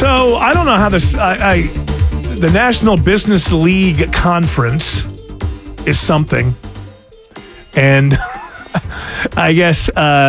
So I don't know how this. The National Business League Conference is something, and I guess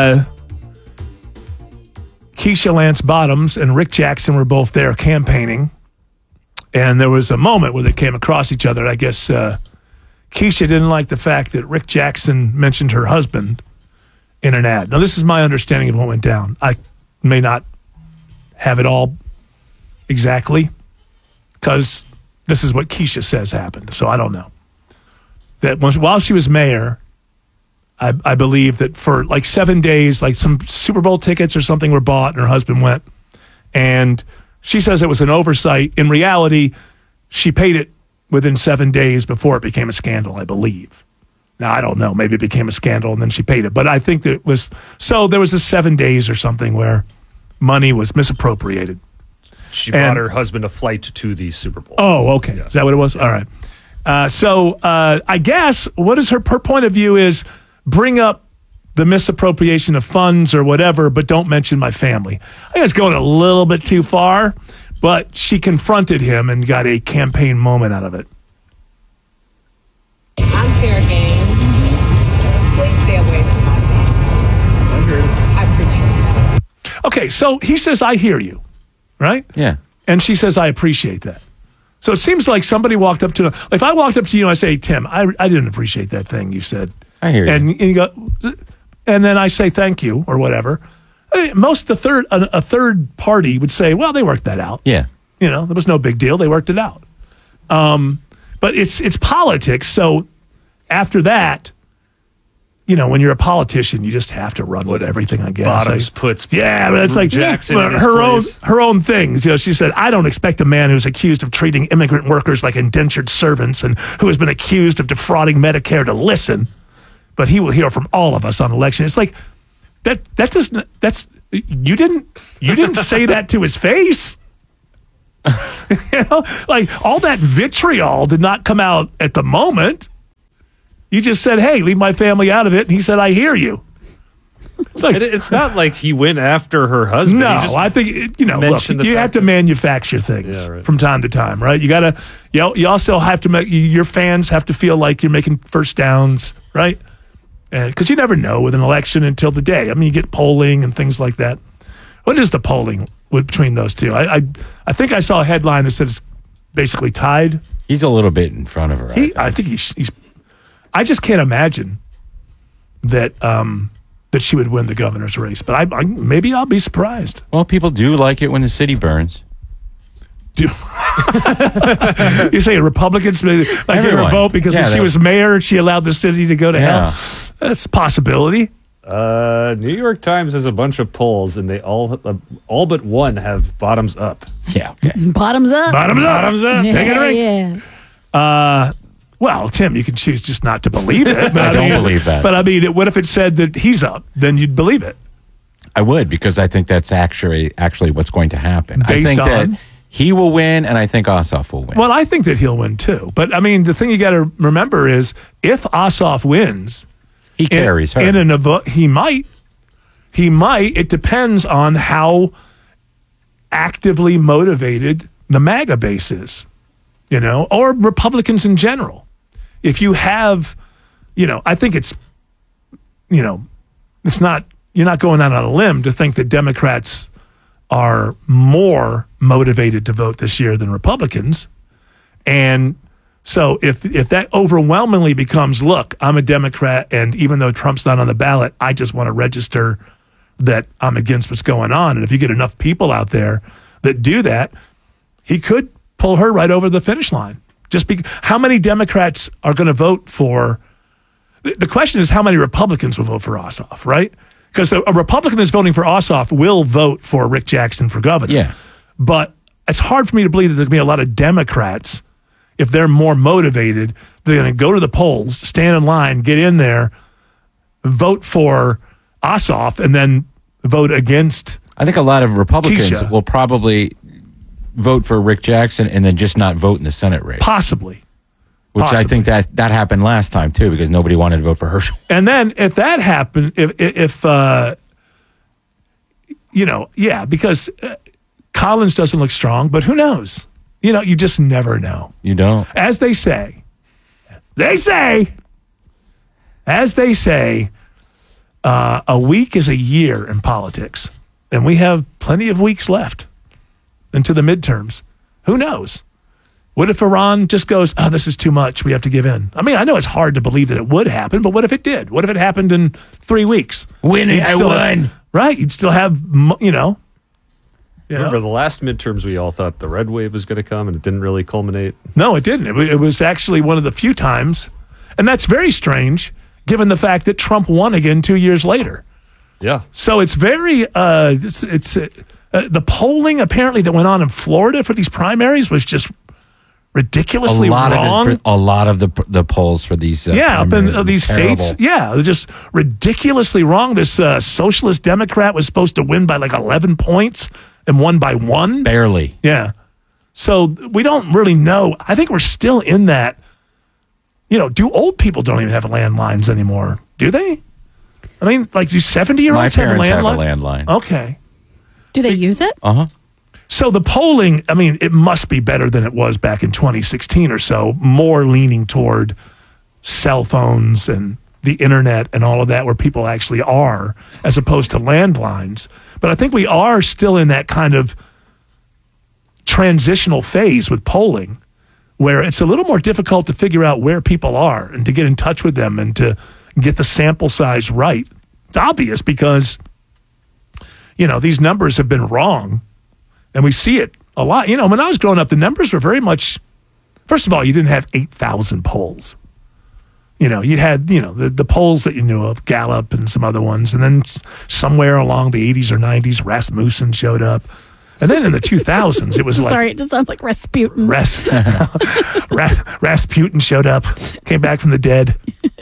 Keisha Lance Bottoms and Rick Jackson were both there campaigning, and there was a moment where they came across each other. I guess Keisha didn't like the fact that Rick Jackson mentioned her husband in an ad. Now, this is my understanding of what went down. I may not have it all exactly, because this is what Keisha says happened, so I don't know. That while she was mayor, I believe that for like 7 days, like some Super Bowl tickets or something were bought, and her husband went. And she says it was an oversight. In reality, she paid it within 7 days before it became a scandal, I believe. Now, I don't know. Maybe it became a scandal and then she paid it. But I think that it was, so there was a 7 days or something where money was misappropriated. She bought her husband a flight to the Super Bowl. Oh, okay. Yeah. Is that what it was? All right. So I guess what is her point of view is bring up the misappropriation of funds or whatever, but don't mention my family. I think it's going a little bit too far, but she confronted him and got a campaign moment out of it. I'm fair game. Please stay away from my family. I appreciate that. Okay, so he says, I hear you, right? Yeah. And she says, I appreciate that. So it seems like somebody walked up to him. If I walked up to you and I say, Tim, I didn't appreciate that thing you said. I hear you. And you go, and then I say thank you or whatever. I mean, a third party would say, well, they worked that out. Yeah. You know, there was no big deal. They worked it out. But it's politics. So after that, you know, when you're a politician, you just have to run with everything, I guess. Bottoms puts but it's like Jackson in his her own things. You know, she said, I don't expect a man who's accused of treating immigrant workers like indentured servants and who has been accused of defrauding Medicare to listen, but he will hear from all of us on election. It's like you didn't say that to his face. You know, like all that vitriol did not come out at the moment. You just said, hey, leave my family out of it. And he said, I hear you. It's not like he went after her husband. No, I think, look, you have to manufacture things from time to time, right? You got to, you also have to make, your fans have to feel like you're making first downs, right? Because you never know with an election until the day. I mean, you get polling and things like that. What is the polling between those two? I think I saw a headline that said it's basically tied. He's a little bit in front of her. I think he's I just can't imagine that that she would win the governor's race. But maybe I'll be surprised. Well, people do like it when the city burns. You say Republicans like give her a vote because when she was mayor, she allowed the city to go to hell. That's a possibility. New York Times has a bunch of polls, and they all but one have bottoms up. Yeah. Okay. Bottoms up. Bottoms up. Yeah, Take it right. Yeah. Well, Tim, you can choose just not to believe it. But I don't believe that. But I mean, what if it said that he's up? Then you'd believe it. I would, because I think that's actually what's going to happen. I think on? that he will win, and I think Ossoff will win. Well, I think that he'll win too. But I mean, the thing you got to remember is if Ossoff wins, he carries her. He might. It depends on how actively motivated the MAGA base is, or Republicans in general. If you have, I think it's not, you're not going out on a limb to think that Democrats are more motivated to vote this year than Republicans. And so if that overwhelmingly becomes, look, I'm a Democrat, and even though Trump's not on the ballot, I just want to register that I'm against what's going on. And if you get enough people out there that do that, he could pull her right over the finish line. How many Democrats are going to vote for? The question is how many Republicans will vote for Ossoff, right? Because a Republican that's voting for Ossoff will vote for Rick Jackson for governor. Yeah. But it's hard for me to believe that there's going to be a lot of Democrats, if they're more motivated, they're going to go to the polls, stand in line, get in there, vote for Ossoff, and then vote against I think a lot of Republicans Keisha. will probably vote for Rick Jackson and then just not vote in the Senate race. Possibly. I think that happened last time, too, because nobody wanted to vote for Herschel. And then if that happened, because Collins doesn't look strong, but who knows? You just never know. You don't. As they say, a week is a year in politics, and we have plenty of weeks left into the midterms. Who knows? What if Iran just goes, oh, this is too much, we have to give in? I mean, I know it's hard to believe that it would happen, but what if it did? What if it happened in 3 weeks? Winning, I won. Right, you'd still have, Remember the last midterms, we all thought the red wave was going to come, and it didn't really culminate. No, it didn't. It was actually one of the few times, and that's very strange, given the fact that Trump won again 2 years later. Yeah. So it's very, the polling apparently that went on in Florida for these primaries was just ridiculously wrong. A lot of the polls for these up in these terrible. states, they're just ridiculously wrong. This socialist Democrat was supposed to win by like 11 points and won by 1. Barely. Yeah. So we don't really know. I think we're still in that. Do old people don't even have landlines anymore? Do they? I mean, like, do 70-year-olds have a landline? Okay. Do they use it? Uh-huh. So the polling, I mean, it must be better than it was back in 2016 or so, more leaning toward cell phones and the internet and all of that, where people actually are, as opposed to landlines. But I think we are still in that kind of transitional phase with polling, where it's a little more difficult to figure out where people are and to get in touch with them and to get the sample size right. It's obvious because, these numbers have been wrong. And we see it a lot. When I was growing up, the numbers were very much, first of all, you didn't have 8,000 polls. You had, the polls that you knew of, Gallup and some other ones. And then somewhere along the 80s or 90s, Rasmussen showed up. And then in the 2000s, it was like... Sorry, it just sounds like Rasputin. Rasputin showed up, came back from the dead.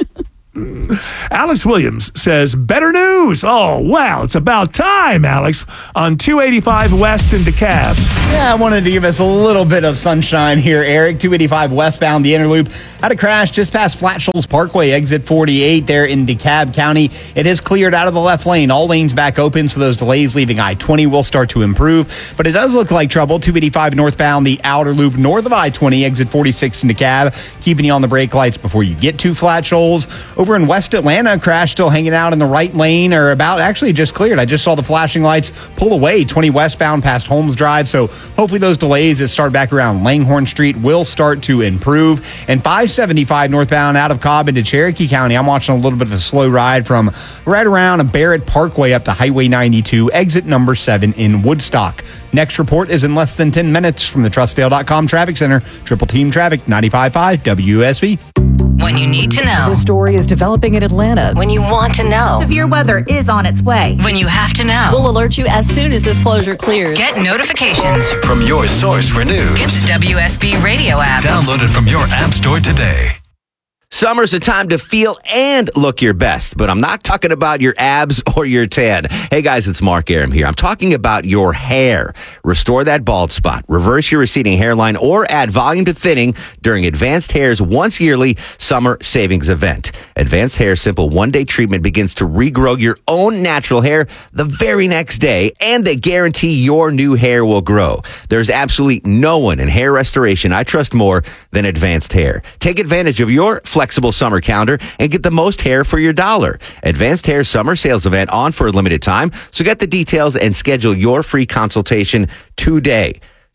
Alex Williams says, better news. Oh, wow. It's about time, Alex, on 285 West in DeKalb. Yeah, I wanted to give us a little bit of sunshine here, Eric. 285 westbound, the inner loop had a crash just past Flat Shoals Parkway, exit 48 there in DeKalb County. It is cleared out of the left lane. All lanes back open, so those delays leaving I-20 will start to improve. But it does look like trouble. 285 northbound, the outer loop north of I-20, exit 46 in DeKalb, keeping you on the brake lights before you get to Flat Shoals. Over in West Atlanta, crash still hanging out in the right lane, or about actually just cleared. I just saw the flashing lights pull away 20 westbound past Holmes Drive. So hopefully those delays that start back around Langhorne Street will start to improve. And 575 northbound out of Cobb into Cherokee County, I'm watching a little bit of a slow ride from right around Barrett Parkway up to Highway 92, exit number 7 in Woodstock. Next report is in less than 10 minutes from the Trustdale.com Traffic Center. Triple Team Traffic, 95.5 WSB. When you need to know. The story is developing in Atlanta. When you want to know. Severe weather is on its way. When you have to know. We'll alert you as soon as this closure clears. Get notifications from your source for news. Get the WSB radio app. Download it from your app store today. Summer's a time to feel and look your best, but I'm not talking about your abs or your tan. Hey guys, it's Mark Aram here. I'm talking about your hair. Restore that bald spot, reverse your receding hairline, or add volume to thinning during Advanced Hair's once yearly summer savings event. Advanced Hair's simple one-day treatment begins to regrow your own natural hair the very next day, and they guarantee your new hair will grow. There's absolutely no one in hair restoration I trust more than Advanced Hair. Take advantage of your flexible summer calendar and get the most hair for your dollar. Advanced Hair summer sales event on for a limited time. So get the details and schedule your free consultation today.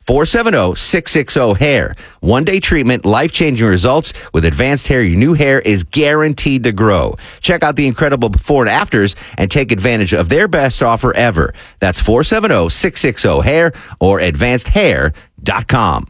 470-660-HAIR. One-day treatment, life-changing results. With Advanced Hair, your new hair is guaranteed to grow. Check out the incredible before and afters and take advantage of their best offer ever. That's 470-660-HAIR or advancedhair.com.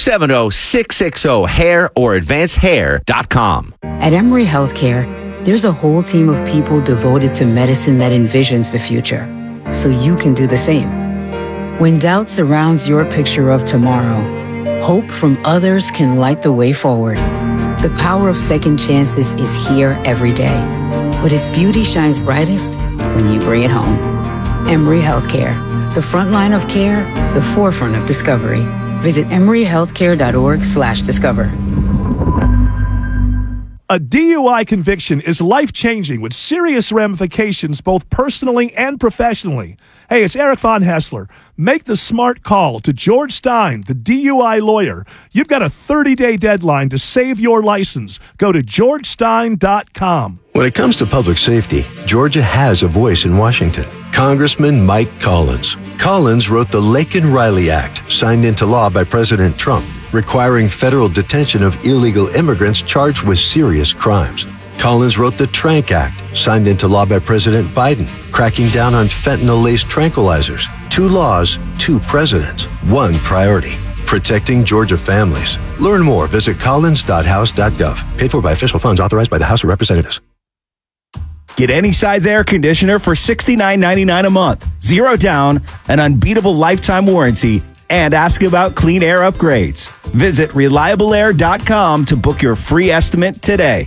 470-660-HAIR or advancedhair.com. At Emory Healthcare, there's a whole team of people devoted to medicine that envisions the future, so you can do the same. When doubt surrounds your picture of tomorrow, hope from others can light the way forward. The power of second chances is here every day, but its beauty shines brightest when you bring it home. Emory Healthcare, the front line of care, the forefront of discovery. Visit emoryhealthcare.org/discover. A DUI conviction is life-changing with serious ramifications both personally and professionally. Hey, it's Eric Von Hessler. Make the smart call to George Stein, the DUI lawyer. You've got a 30-day deadline to save your license. Go to georgestein.com. When it comes to public safety, Georgia has a voice in Washington. Congressman Mike Collins. Collins wrote the Laken-Riley Act, signed into law by President Trump, requiring federal detention of illegal immigrants charged with serious crimes. Collins wrote the Trank Act, signed into law by President Biden, cracking down on fentanyl-laced tranquilizers. 2 laws, 2 presidents, 1 priority. Protecting Georgia families. Learn more. Visit collins.house.gov. Paid for by official funds authorized by the House of Representatives. Get any size air conditioner for $69.99 a month. 0 down, an unbeatable lifetime warranty, and ask about clean air upgrades. Visit reliableair.com to book your free estimate today.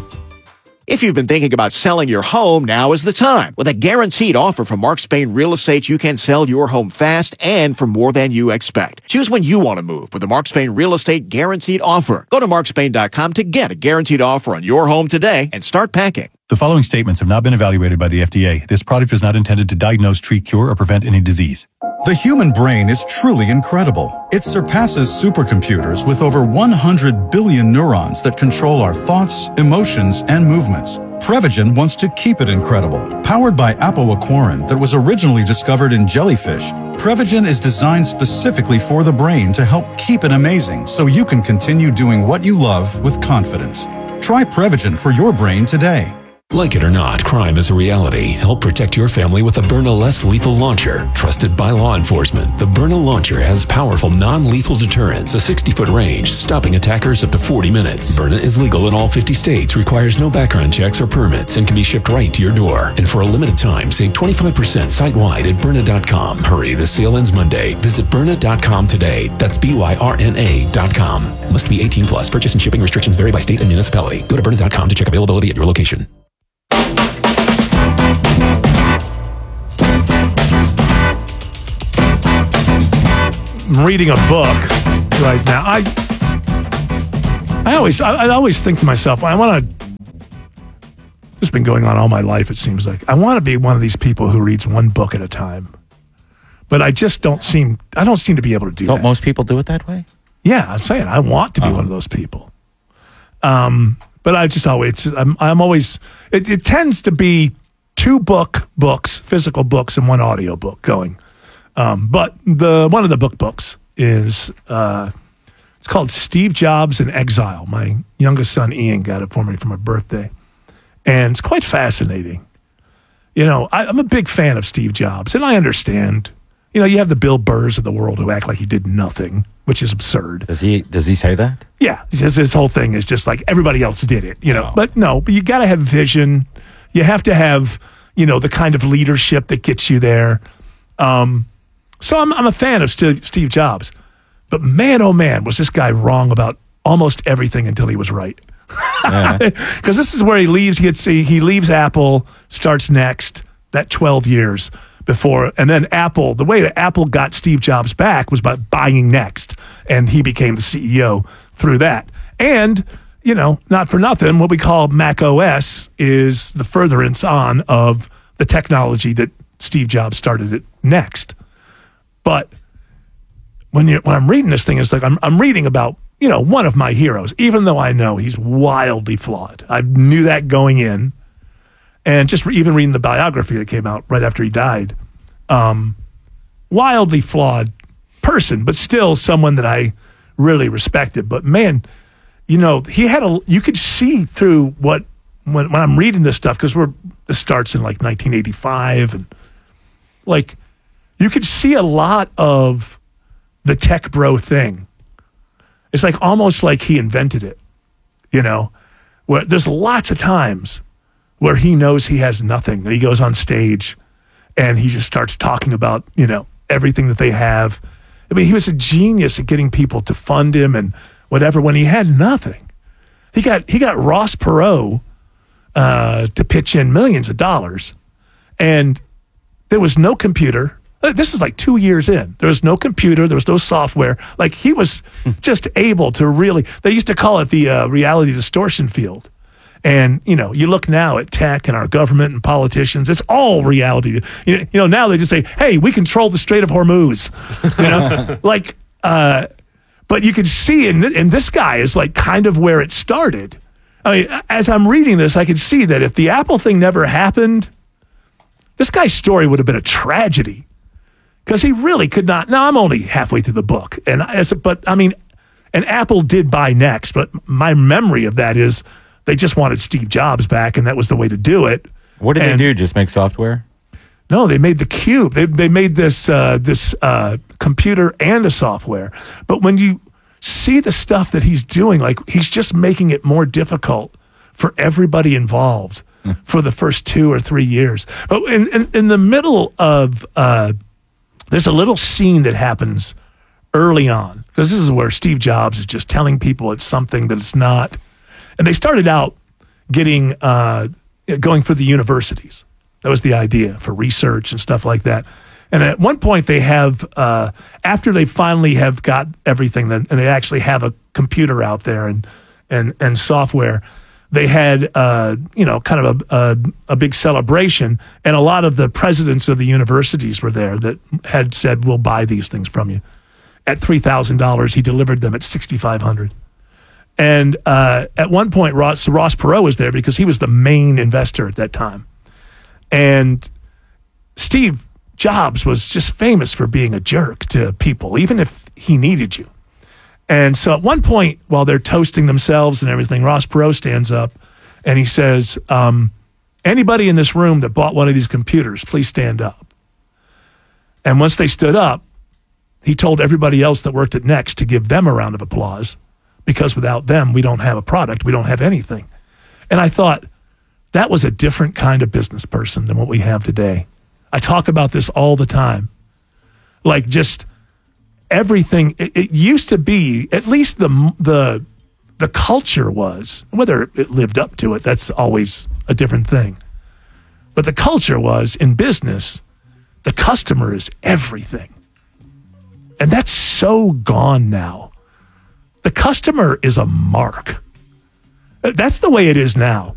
If you've been thinking about selling your home, now is the time. With a guaranteed offer from Mark Spain Real Estate, you can sell your home fast and for more than you expect. Choose when you want to move with the Mark Spain Real Estate Guaranteed Offer. Go to markspain.com to get a guaranteed offer on your home today and start packing. The following statements have not been evaluated by the FDA. This product is not intended to diagnose, treat, cure, or prevent any disease. The human brain is truly incredible. It surpasses supercomputers with over 100 billion neurons that control our thoughts, emotions, and movements. Prevagen wants to keep it incredible. Powered by apoaquarin that was originally discovered in jellyfish, Prevagen is designed specifically for the brain to help keep it amazing so you can continue doing what you love with confidence. Try Prevagen for your brain today. Like it or not, crime is a reality. Help protect your family with the Byrna Less Lethal Launcher. Trusted by law enforcement, the Byrna Launcher has powerful non-lethal deterrence, a 60-foot range, stopping attackers up to 40 minutes. Byrna is legal in all 50 states, requires no background checks or permits, and can be shipped right to your door. And for a limited time, save 25% site-wide at Byrna.com. Hurry, the sale ends Monday. Visit Byrna.com today. That's BYRNA.com. Must be 18 plus. Purchase and shipping restrictions vary by state and municipality. Go to Byrna.com to check availability at your location. I'm reading a book right now. I always think to myself, I want to. This has been going on all my life. It seems like I want to be one of these people who reads one book at a time, but I just don't seem to be able to do that. Don't most people do it that way? Yeah, I'm saying I want to be one of those people. But I just always, I'm always. It tends to be 2 books, physical books, and 1 audio book going. But one of the books is it's called Steve Jobs in Exile. My youngest son Ian got it for me for my birthday, and it's quite fascinating. You know, I'm a big fan of Steve Jobs, and I understand. You know, you have the Bill Burrs of the world who act like he did nothing, which is absurd. Does he say that? Yeah, he says his whole thing is just like everybody else did it. You know, but you got to have vision. You have to have the kind of leadership that gets you there. So I'm a fan of Steve Jobs, but man, oh man, was this guy wrong about almost everything until he was right. Because this is where he leaves. He leaves Apple, starts Next. That 12 years before, and then Apple. The way that Apple got Steve Jobs back was by buying Next, and he became the CEO through that. And not for nothing, what we call Mac OS is the furtherance on of the technology that Steve Jobs started at Next. But when I'm reading this thing, it's like I'm reading about one of my heroes, even though I know he's wildly flawed. I knew that going in, and just even reading the biography that came out right after he died, wildly flawed person, but still someone that I really respected. But man, he had you could see through when I'm reading this stuff, because this starts in like 1985, and like. You could see a lot of the tech bro thing. It's like almost like he invented it, where there's lots of times where he knows he has nothing, and he goes on stage and he just starts talking about, everything that they have. I mean, he was a genius at getting people to fund him and whatever when he had nothing. He got Ross Perot to pitch in millions of dollars, and there was no computer. This is like 2 years in. There was no computer. There was no software. Like, he was just able to really, they used to call it the reality distortion field. And, you look now at tech and our government and politicians, it's all reality. Now they just say, hey, we control the Strait of Hormuz. But you can see, and this guy is like kind of where it started. I mean, as I'm reading this, I can see that if the Apple thing never happened, this guy's story would have been a tragedy because he really could not. Now, I'm only halfway through the book, and Apple did buy Next, but my memory of that is they just wanted Steve Jobs back, and that was the way to do it. What did they do? Just make software? No, they made the Cube. They made this computer and a software. But when you see the stuff that he's doing, like he's just making it more difficult for everybody involved for the first 2 or 3 years. But in the middle of there's a little scene that happens early on, because this is where Steve Jobs is just telling people it's something that it's not. And they started out going for the universities. That was the idea for research and stuff like that. And at one point they have, after they finally have got everything, and they actually have a computer out there and software, they had, kind of a big celebration. And a lot of the presidents of the universities were there that had said, we'll buy these things from you. At $3,000, he delivered them at $6,500. And at one point, Ross Perot was there because he was the main investor at that time. And Steve Jobs was just famous for being a jerk to people, even if he needed you. And so at one point, while they're toasting themselves and everything, Ross Perot stands up and he says, anybody in this room that bought one of these computers, please stand up. And once they stood up, he told everybody else that worked at Next to give them a round of applause, because without them, we don't have a product, we don't have anything. And I thought, that was a different kind of business person than what we have today. I talk about this all the time. Like just everything, it used to be, at least the culture was, whether it lived up to it, that's always a different thing. But the culture was, in business, the customer is everything. And that's so gone now. The customer is a mark. That's the way it is now.